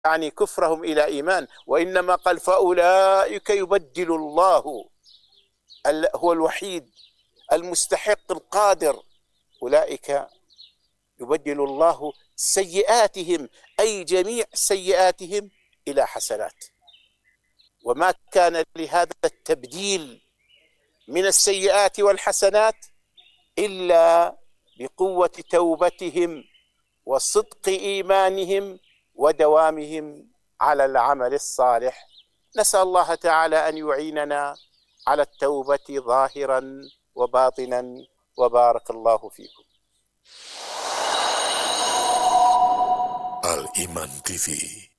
يعني كفرهم إلى إيمان، وإنما قال فأولئك يبدل الله، هو الوحيد المستحق القادر، أولئك يبدل الله سيئاتهم، أي جميع سيئاتهم، إلى حسنات. وما كان لهذا التبديل من السيئات والحسنات إلا بقوة توبتهم وصدق إيمانهم ودوامهم على العمل الصالح. نسأل الله تعالى أن يعيننا على التوبة ظاهرا وباطنا، وبارك الله فيكم. Al Iman TV